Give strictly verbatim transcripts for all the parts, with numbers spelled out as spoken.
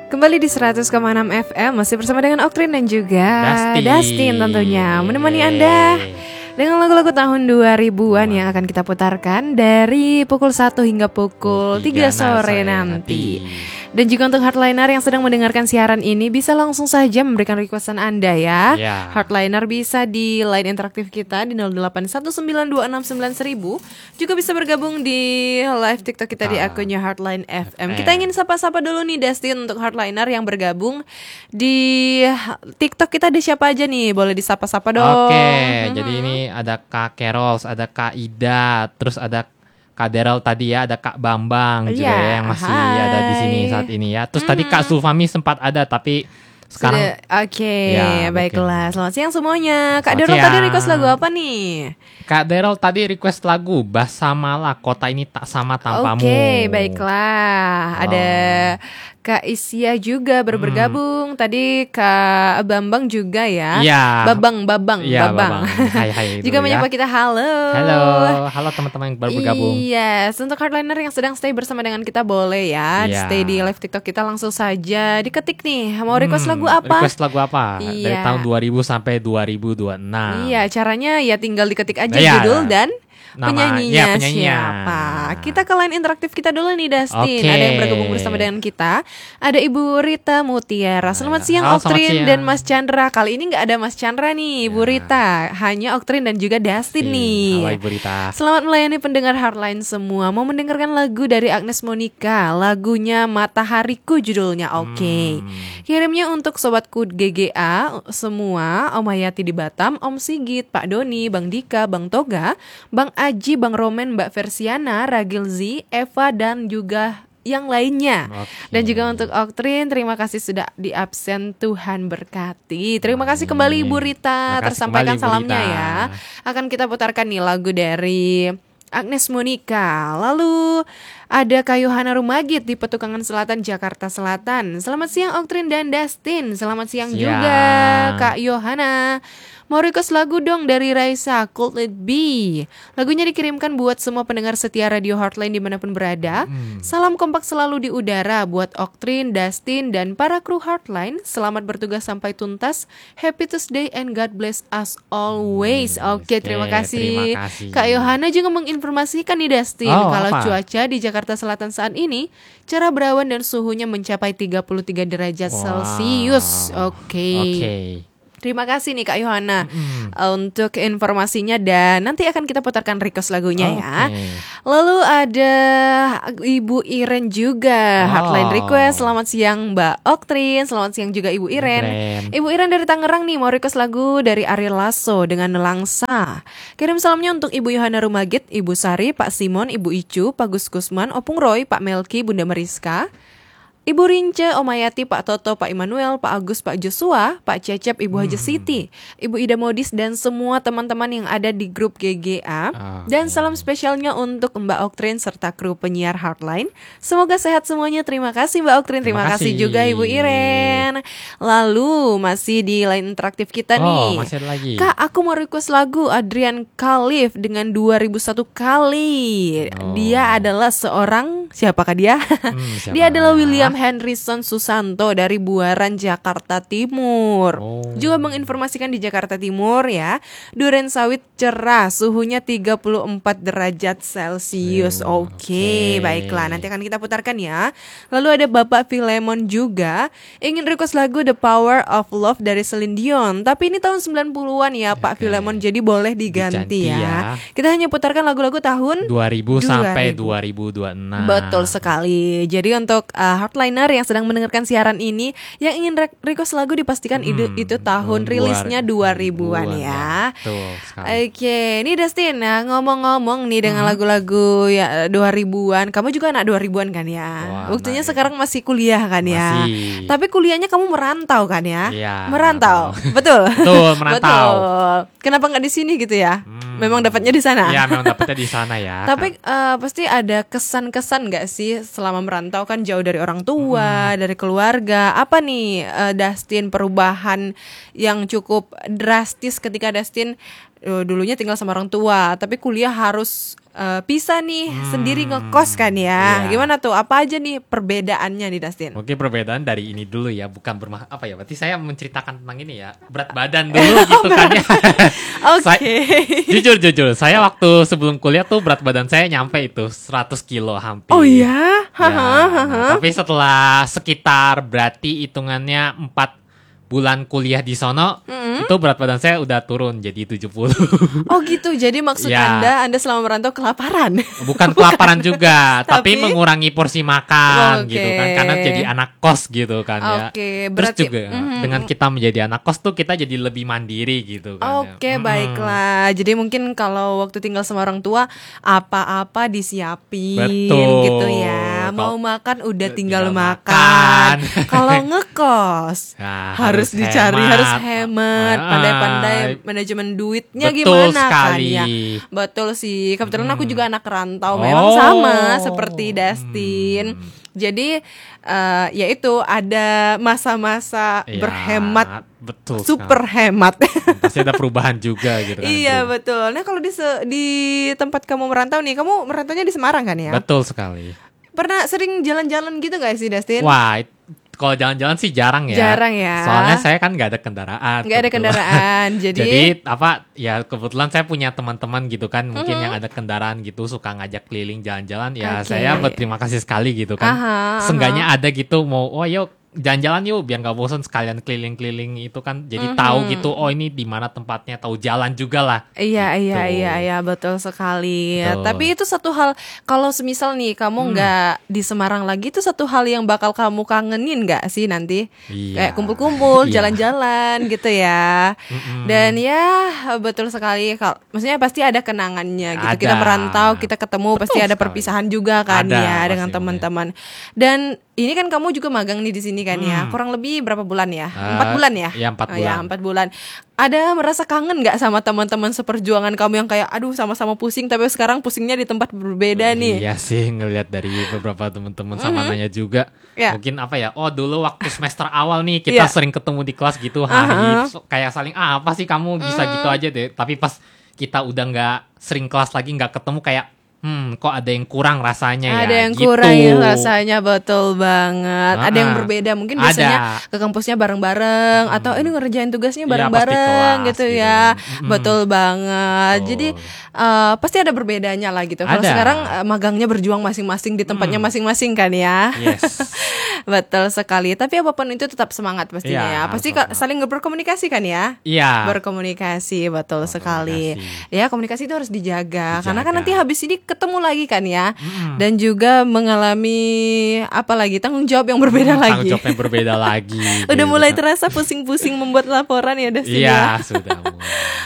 Kembali di seratus koma enam F M masih bersama dengan Oktrin dan juga Dustin, Dustin tentunya menemani Anda dengan lagu-lagu tahun dua ribuan yang akan kita putarkan dari pukul satu hingga pukul tiga sore nanti. Dan juga untuk hardliner yang sedang mendengarkan siaran ini bisa langsung saja memberikan requestan Anda ya. Yeah. Hardliner bisa di line interaktif kita di nol delapan satu sembilan dua enam sembilan seribu. Juga bisa bergabung di live TikTok kita di akunnya Hardline F M. Kita ingin sapa-sapa dulu nih Dustin untuk hardliner yang bergabung di TikTok kita, ada siapa aja nih? Boleh disapa-sapa dong. Oke, mm-hmm. Jadi ini ada Kak Kerols, ada Kak Ida, terus ada Kak Daryl tadi ya, ada Kak Bambang juga yeah, ya yang masih hai. ada di sini saat ini ya. Terus mm-hmm. tadi Kak Sulfami sempat ada tapi sekarang oke, okay, ya, baiklah. Mungkin. Selamat siang semuanya. Kak Daryl tadi request lagu apa nih? Kak Daryl tadi request lagu Basamalah, Kota Ini Tak Sama Tanpamu. Oke, okay, baiklah. Oh. Ada Kak Isya juga baru hmm. bergabung. Tadi Kak Bambang juga ya. Iya. Babang, Babang, ya, Babang. Babang. Hai, hai. Juga menyapa ya. Kita halo. Halo, halo teman-teman yang baru bergabung. Yes, untuk hardliner yang sedang stay bersama dengan kita boleh ya. Yeah. Stay di live TikTok kita langsung saja diketik nih. Mau request hmm, lagu apa? Request lagu apa? Iya. Dari tahun dua ribu sampai dua ribu dua puluh enam. Iya, caranya ya tinggal diketik aja nah, judul ya. Dan nama, penyanyinya, ya, penyanyinya siapa. Kita ke line interaktif kita dulu nih Dustin. Okay. Ada yang bergabung bersama dengan kita. Ada Ibu Rita Mutiara. Selamat siang Halo, Oktrin dan Mas Chandra. Kali ini gak ada Mas Chandra nih Ibu ya. Rita. Hanya Oktrin dan juga Dustin si. nih. Halo Ibu Rita. Selamat melayani pendengar hardline semua. Mau mendengarkan lagu dari Agnes Monica. Lagunya Matahariku judulnya. Oke okay. hmm. Kirimnya untuk sobatku G G A semua. Om Hayati di Batam, Om Sigit, Pak Doni, Bang Dika, Bang Toga, Bang Aji, Bang Romen, Mbak Versiana, Ragil Z, Eva dan juga yang lainnya. Okay. Dan juga untuk Oktrin, terima kasih sudah di absen, Tuhan berkati. Terima kasih kembali Ibu Rita, tersampaikan kembali, salamnya Rita. Ya. Akan kita putarkan nih lagu dari Agnes Monica. Lalu ada Kak Yohana Rumagit di Petukangan Selatan, Jakarta Selatan. Selamat siang Oktrin dan Dustin. Selamat siang, siang. juga Kak Yohana. Mau request lagu dong dari Raisa, Could It Be. Lagunya dikirimkan buat semua pendengar setia Radio Hardline dimanapun berada. hmm. Salam kompak selalu di udara buat Oktrin, Dustin, dan para kru Hardline. Selamat bertugas sampai tuntas. Happy Tuesday and God bless us always. Oke, okay, terima, kasih. terima kasih Kak Yohana juga menginformasikan nih Dustin, oh, kalau apa? cuaca di Jakarta Selatan saat ini cerah berawan dan suhunya mencapai tiga puluh tiga derajat wow. Celcius. Oke okay. okay. Terima kasih nih Kak Yohana mm. untuk informasinya dan nanti akan kita putarkan request lagunya okay. ya. Lalu ada Ibu Iren juga oh. hardline request. Selamat siang Mbak Oktrin, selamat siang juga Ibu Iren. Iren. Ibu Iren dari Tangerang nih mau request lagu dari Ariel Lasso dengan Nelangsa. Kirim salamnya untuk Ibu Yohana Rumagit, Ibu Sari, Pak Simon, Ibu Icu, Pak Gus Kusman, Opung Roy, Pak Melki, Bunda Mariska, Ibu Rince, Om Hayati, Pak Toto, Pak Immanuel, Pak Agus, Pak Joshua, Pak Cecep, Ibu Haji Siti, Ibu Ida Modis dan semua teman-teman yang ada di grup G G A. Oh, dan salam spesialnya untuk Mbak Oktrin serta kru penyiar Hardline. Semoga sehat semuanya. Terima kasih Mbak Oktrin. Terima, Terima kasih. kasih juga Ibu Iren. Lalu masih di line interaktif kita oh, nih. Masih ada lagi. Kak, aku mau request lagu Adrian Khalif dengan dua ribu satu kali. Oh. Dia adalah seorang siapakah dia? Hmm, siapa? Dia adalah William Henryson Susanto dari Buaran, Jakarta Timur. Oh. Juga menginformasikan di Jakarta Timur ya, duren sawit cerah, suhunya tiga puluh empat derajat Celcius. Oh, Oke, okay. okay. Baiklah, nanti akan kita putarkan ya. Lalu ada Bapak Filemon juga ingin request lagu The Power of Love dari Celine Dion. Tapi ini tahun sembilan puluhan ya okay. Pak Filemon, jadi boleh diganti, diganti ya. ya. Kita hanya putarkan lagu-lagu tahun dua ribu sampai dua ribu dua puluh enam. Betul sekali. Jadi untuk uh, hardliner yang sedang mendengarkan siaran ini yang ingin re- request lagu dipastikan hmm, itu, itu tahun rilisnya dua ribuan ya. Oke, okay. Ini Dustin ya, ngomong-ngomong nih dengan hmm. lagu-lagu ya dua ribuan. Kamu juga anak dua ribuan kan ya? Wah, buktinya nah, sekarang masih kuliah kan ya? Masih. Tapi kuliahnya kamu merantau kan ya? Iya. Merantau. Betul. Betul, merantau. Betul. Kenapa enggak di sini gitu ya? Hmm. Memang dapatnya di sana. Iya, memang dapatnya di sana ya. Tapi uh, pasti ada kesan-kesan enggak sih selama merantau, kan jauh dari orang tua, hmm. dari keluarga. Apa nih uh, Dustin perubahan yang cukup drastis ketika Dustin uh, dulunya tinggal sama orang tua, tapi kuliah harus uh, pisah nih, hmm, sendiri ngekos kan ya. Iya. Gimana tuh? Apa aja nih perbedaannya nih Dustin? Mungkin perbedaan dari ini dulu ya, bukan bermah apa ya? Berarti saya menceritakan tentang ini ya, berat badan dulu gitu kan ya. Oke. Okay. Jujur jujur, saya waktu sebelum kuliah tuh berat badan saya nyampe itu seratus kilo hampir. Oh iya? Ya, nah, tapi setelah sekitar berarti hitungannya empat bulan kuliah di sono, mm-hmm, itu berat badan saya udah turun jadi tujuh puluh. Oh gitu, jadi maksud ya. Anda, Anda selama merantau kelaparan? Bukan kelaparan juga, tapi, tapi mengurangi porsi makan, okay, gitu kan, karena jadi anak kos gitu kan ya. Okay, Terus berarti, juga mm-hmm, dengan kita menjadi anak kos tuh kita jadi lebih mandiri gitu kan. Oke, okay, ya. baiklah. Jadi mungkin kalau waktu tinggal sama orang tua, apa-apa disiapin. Betul. Gitu ya. Mau kalo makan udah tinggal, tinggal makan. makan. Kalau ngekos nah, harus harus dicari, hemat. harus hemat, pandai-pandai manajemen duitnya. Betul gimana sekali. Kan ya. Betul sih. Kebetulan hmm. aku juga anak rantau, oh. memang sama seperti Dustin. Hmm. Jadi uh, ya itu ada masa-masa ya, berhemat, betul, super sekali. Hemat. Pasti ada perubahan juga gitu kan. Iya bro. Betul. Nah kalau di di tempat kamu merantau nih, kamu merantaunya di Semarang kan ya? Betul sekali. Pernah sering jalan-jalan gitu gak sih Dustin? Wah, kalau jalan-jalan sih jarang ya. Jarang ya. Soalnya saya kan nggak ada kendaraan. Nggak ada kendaraan. jadi jadi apa? Ya kebetulan saya punya teman-teman gitu kan, mungkin mm-hmm, yang ada kendaraan gitu suka ngajak keliling jalan-jalan. Ya okay, saya berterima kasih sekali gitu kan. Aha, Seenggaknya aha. ada gitu mau, oh yuk jalan-jalan yuk biar nggak bosan, sekalian keliling-keliling itu kan. Jadi mm-hmm, tahu gitu, oh ini di mana tempatnya, tahu jalan juga lah. Iya gitu. iya iya iya betul sekali. Betul. Tapi itu satu hal, kalau semisal nih kamu nggak hmm. di Semarang lagi, itu satu hal yang bakal kamu kangenin nggak sih nanti? Iya. Kayak kumpul-kumpul, iya, jalan-jalan gitu ya. Mm-mm. Dan ya betul sekali. Kalau maksudnya pasti ada kenangannya gitu. Ada. Kita merantau, kita ketemu, betul pasti ada sekali. Perpisahan juga kan ada, ya dengan teman-teman. Dan ini kan kamu juga magang nih di sini kan hmm. ya, kurang lebih berapa bulan ya? Uh, empat bulan ya? Iya empat bulan. Oh, ya empat bulan. Ada merasa kangen nggak sama teman-teman seperjuangan kamu yang kayak, aduh sama-sama pusing tapi sekarang pusingnya di tempat berbeda nih? Iya sih, ngelihat dari beberapa teman-teman sama mm-hmm. nanya juga, yeah. mungkin apa ya? Oh dulu waktu semester awal nih kita yeah. sering ketemu di kelas gitu, uh-huh. so, kayak saling ah apa sih kamu bisa mm-hmm. gitu aja deh. Tapi pas kita udah nggak sering kelas lagi, nggak ketemu kayak. Hmm, kok ada yang kurang rasanya ya? Ada yang gitu. kurang ya rasanya, betul banget. Nah, ada yang berbeda, mungkin biasanya ada. ke kampusnya bareng-bareng hmm. atau ini ngerjain tugasnya bareng-bareng ya, gitu, gitu ya. Hmm. Betul banget. Oh. Jadi uh, pasti ada berbedanya lah gitu. Kalau sekarang uh, magangnya berjuang masing-masing di tempatnya hmm. masing-masing kan ya. Yes. Betul sekali. Tapi apapun itu tetap semangat pastinya ya. ya. Pasti ka- saling berkomunikasi kan ya? Iya. Berkomunikasi, betul berkomunikasi. sekali. Ya komunikasi itu harus dijaga. dijaga. Karena kan nanti habis ini ketemu lagi kan ya, hmm. dan juga mengalami apa lagi tanggung jawab yang berbeda hmm, lagi. Tanggung jawab yang berbeda lagi. Udah gitu. Mulai terasa pusing-pusing membuat laporan ya Dustin. Iya sudah. Oke,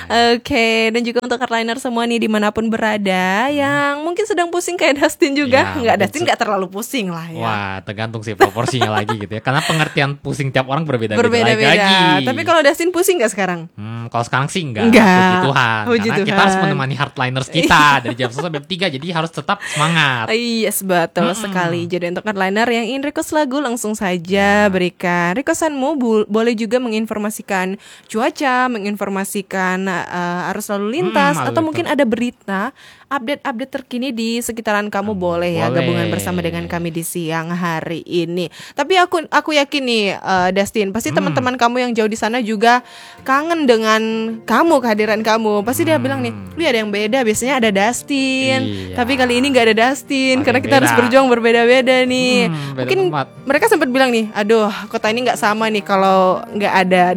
okay. Dan juga untuk hardliner semua nih dimanapun berada, hmm. yang mungkin sedang pusing kayak Dustin juga, ya, nggak Dustin nggak terlalu pusing lah ya. Wah tergantung sih proporsinya lagi gitu ya, karena pengertian pusing tiap orang berbeda-beda, berbeda-beda lagi. Tapi kalau Dustin pusing nggak sekarang? Hmm, kalau sekarang sih enggak. Enggak. Puji Tuhan. Puji karena Tuhan. Kita harus menemani hardliners kita dari jam satu sampai jam tiga. Jadi harus tetap semangat. Yes, betul mm-hmm. sekali. Jadi untuk hardliner yang ingin request lagu langsung saja berikan requestanmu. Bu- boleh juga menginformasikan cuaca, menginformasikan uh, arus lalu lintas, hmm, atau itu. Mungkin ada berita, update-update terkini di sekitaran kamu hmm, boleh ya boleh. Gabungan bersama dengan kami di siang hari ini. Tapi aku aku yakin nih uh, Dustin, pasti hmm. teman-teman kamu yang jauh di sana juga kangen dengan kamu, kehadiran kamu. Pasti hmm. dia bilang nih, wih ada yang beda. Biasanya ada Dustin. Iya. Tapi kali ini nggak ada Dustin Paling karena kita beda. Harus berjuang berbeda-beda nih. Hmm, Mungkin tempat. Mereka sempat bilang nih, aduh kota ini nggak sama nih kalau nggak ada